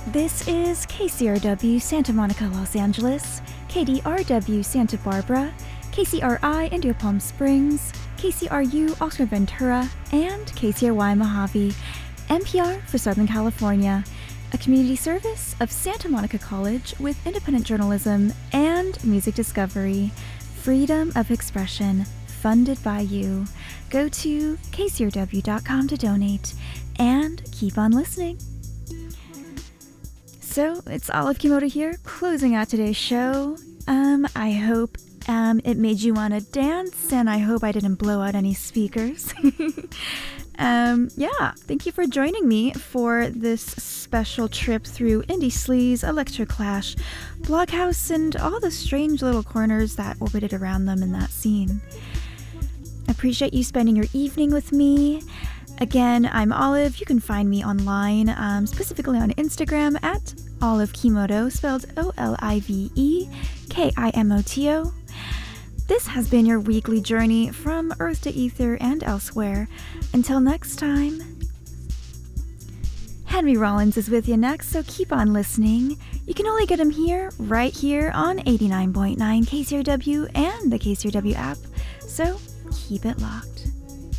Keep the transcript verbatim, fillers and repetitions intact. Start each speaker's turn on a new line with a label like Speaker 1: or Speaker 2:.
Speaker 1: This is K C R W Santa Monica, Los Angeles, K D R W Santa Barbara, K C R I Indio Palm Springs, K C R U Oxnard Ventura, and K C R Y Mojave, N P R for Southern California, a community service of Santa Monica College with independent journalism and music discovery. Freedom of expression, funded by you. Go to K C R W dot com to donate, and keep on listening. So, it's Olive Kimoto here, closing out today's show. Um, I hope um, it made you want to dance, and I hope I didn't blow out any speakers. um, yeah, thank you for joining me for this special trip through Indie Sleaze, Electroclash, Bloghouse, and all the strange little corners that orbited around them in that scene. Appreciate you spending your evening with me. Again, I'm Olive. You can find me online, um, specifically on Instagram at Olive Kimoto, spelled O L I V E K I M O T O. This has been your weekly journey from Earth to Ether and elsewhere. Until next time, Henry Rollins is with you next, so keep on listening. You can only get him here, right here on eighty-nine point nine K C R W and the K C R W app, so keep it locked.